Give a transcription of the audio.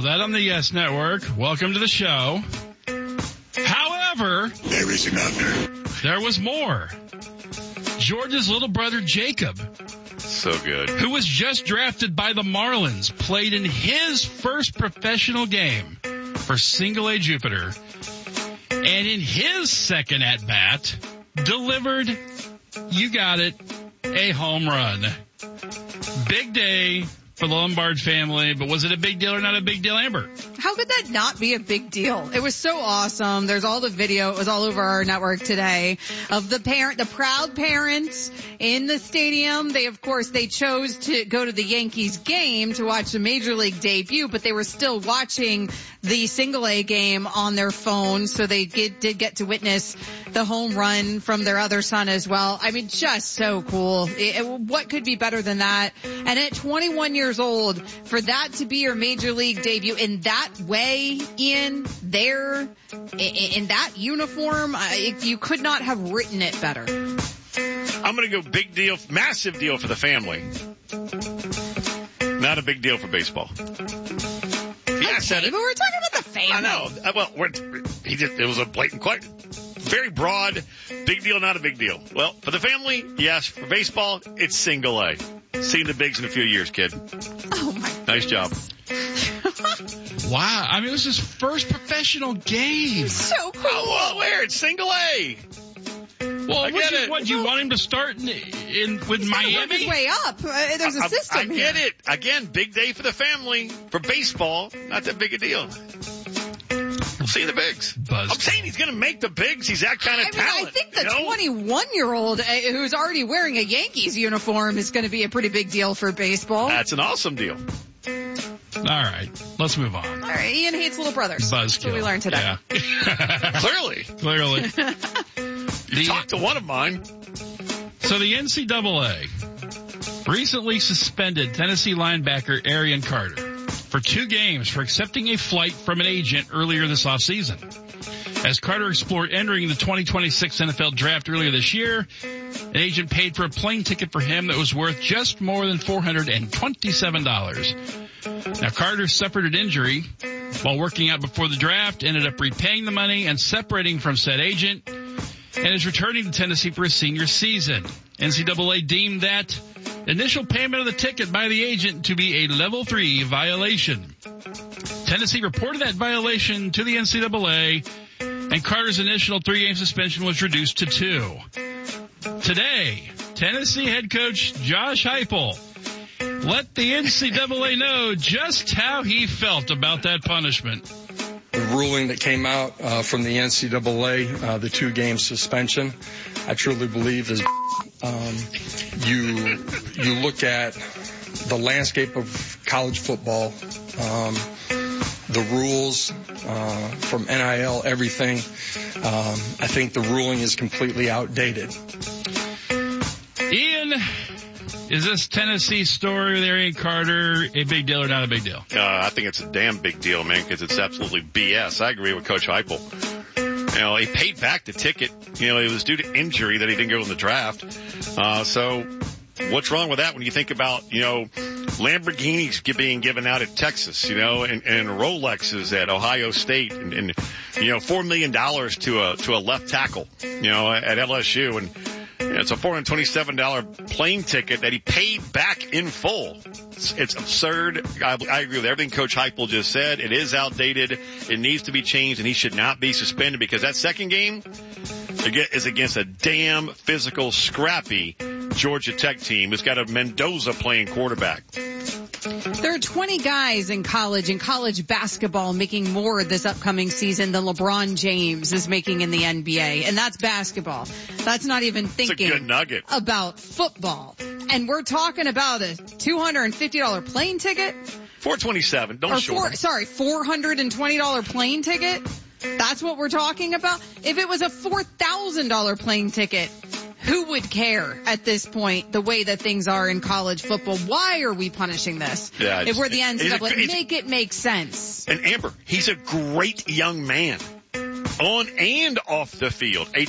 that on the Yes Network. Welcome to the show. However, there is another. There was more. George's little brother Jacob, so good, who was just drafted by the Marlins, played in his first professional game for Single A Jupiter, and in his second at-bat, delivered, you got it, a home run. Big day for the Lombard family, but was it a big deal or not a big deal, Amber? How could that not be a big deal? It was so awesome. There's all the video. It was all over our network today of the proud parents in the stadium. They chose to go to the Yankees game to watch the Major League debut, but they were still watching the Single A game on their phone, so they did get to witness the home run from their other son as well. I mean, just so cool. What could be better than that? And at 21 years old, for that to be your Major League debut in that way, in that uniform, you could not have written it better. I'm going to go big deal, massive deal for the family. Not a big deal for baseball. Yeah, I said it. But we're talking about the family. I know. Well, it was a blatant question. Very broad. Big deal, not a big deal. Well, for the family, yes. For baseball, it's Single A. Seeing the bigs in a few years, kid. Oh, my Nice job. Wow. I mean, it was his first professional game. So cool. Oh, well, where? It's Single A. Well, what, do you want him to start with Miami? His way up. There's a system I get it. Again, big day for the family. For baseball, not that big a deal. We'll see the bigs. I'm saying he's going to make the bigs. He's that kind of talent. I think the 21-year-old who's already wearing a Yankees uniform is going to be a pretty big deal for baseball. That's an awesome deal. All right, let's move on. All right, Ian hates little brothers. Buzzkill. That's what we learned today. Yeah. Clearly. Talk to one of mine. So the NCAA recently suspended Tennessee linebacker Arian Carter for 2 games for accepting a flight from an agent earlier this offseason. As Carter explored entering the 2026 NFL draft earlier this year, an agent paid for a plane ticket for him that was worth just more than $427. Now, Carter suffered an injury while working out before the draft, ended up repaying the money and separating from said agent, and is returning to Tennessee for his senior season. NCAA deemed that initial payment of the ticket by the agent to be a Level 3 violation. Tennessee reported that violation to the NCAA, and Carter's initial 3-game suspension was reduced to 2. Today, Tennessee head coach Josh Heupel let the NCAA know just how he felt about that punishment. The ruling that came out from the NCAA, the 2-game suspension, I truly believe is you look at the landscape of college football, the rules from NIL, everything. I think the ruling is completely outdated. Ian, is this Tennessee story with Arian Carter a big deal or not a big deal? I think it's a damn big deal, man, because it's absolutely BS. I agree with Coach Heupel. He paid back the ticket. It was due to injury that he didn't go in the draft. So what's wrong with that when you think about, Lamborghinis being given out at Texas, and Rolexes at Ohio State and $4 million to a left tackle, at LSU. And it's a $427 plane ticket that he paid back in full. It's absurd. I agree with everything Coach Heupel just said. It is outdated. It needs to be changed, and he should not be suspended because that second game is against a damn physical, scrappy Georgia Tech team who's got a Mendoza playing quarterback. There are 20 guys in college basketball making more this upcoming season than LeBron James is making in the NBA. And that's basketball. That's not even thinking good nugget about football. And we're talking about a $250 plane ticket? $427. Don't short. $420 plane ticket? That's what we're talking about? If it was a $4,000 plane ticket, who would care at this point, the way that things are in college football? Why are we punishing this? Yeah, if we're the NCAA, make it make sense. And Amber, he's a great young man. On and off the field. A